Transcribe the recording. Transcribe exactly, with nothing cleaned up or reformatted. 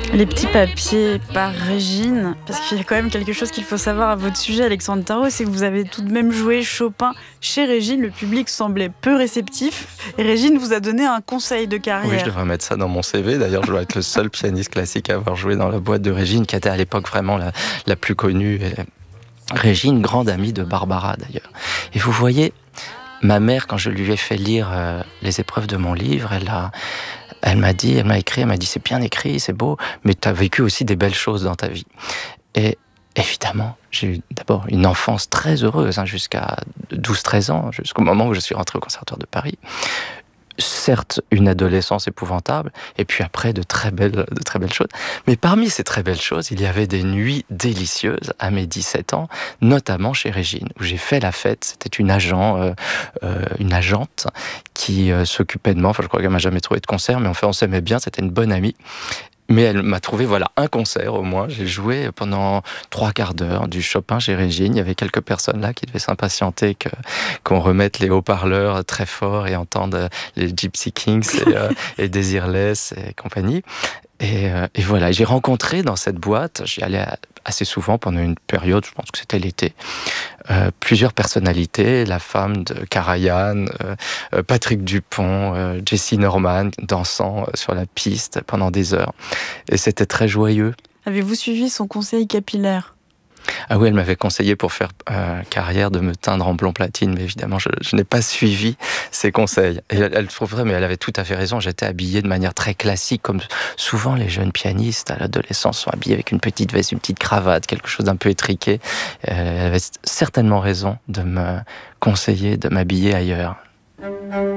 Les petits papiers par Régine, parce qu'il y a quand même quelque chose qu'il faut savoir à votre sujet, Alexandre Tarot, c'est que vous avez tout de même joué Chopin chez Régine. Le public semblait peu réceptif et Régine vous a donné un conseil de carrière. Oui, je devrais mettre ça dans mon C V. D'ailleurs, je dois être le seul pianiste classique à avoir joué dans la boîte de Régine, qui était à l'époque vraiment la, la plus connue. Et Régine, grande amie de Barbara d'ailleurs. Et vous voyez, ma mère, quand je lui ai fait lire euh, les épreuves de mon livre, elle a... Elle m'a dit, elle m'a écrit, elle m'a dit c'est bien écrit, c'est beau, mais tu as vécu aussi des belles choses dans ta vie. Et évidemment, j'ai eu d'abord une enfance très heureuse, hein, jusqu'à douze treize ans, jusqu'au moment où je suis rentré au Conservatoire de Paris. Certes, une adolescence épouvantable, et puis après, de très belles, de très belles choses. Mais parmi ces très belles choses, il y avait des nuits délicieuses à mes dix-sept ans, notamment chez Régine, où j'ai fait la fête. C'était une agent, euh, euh, une agente qui euh, s'occupait de moi. Enfin, je crois qu'elle m'a jamais trouvé de concert, mais enfin, on s'aimait bien, c'était une bonne amie. Mais elle m'a trouvé, voilà, un concert au moins. J'ai joué pendant trois quarts d'heure du Chopin chez Régine. Il y avait quelques personnes là qui devaient s'impatienter que, qu'on remette les haut-parleurs très forts et entendre les Gypsy Kings et, euh, et Desireless et compagnie. Et, euh, et voilà, j'ai rencontré dans cette boîte, j'y allais assez souvent pendant une période, je pense que c'était l'été, euh, plusieurs personnalités, la femme de Karajan, euh, Patrick Dupont, euh, Jessie Norman, dansant sur la piste pendant des heures. Et c'était très joyeux. Avez-vous suivi son conseil capillaire ? Ah oui, elle m'avait conseillé pour faire euh, carrière de me teindre en blond platine, mais évidemment, je, je n'ai pas suivi ses conseils. Et elle, elle trouve vrai, mais elle avait tout à fait raison. J'étais habillé de manière très classique, comme souvent les jeunes pianistes à l'adolescence sont habillés avec une petite veste, une petite cravate, quelque chose d'un peu étriqué. Euh, elle avait certainement raison de me conseiller de m'habiller ailleurs.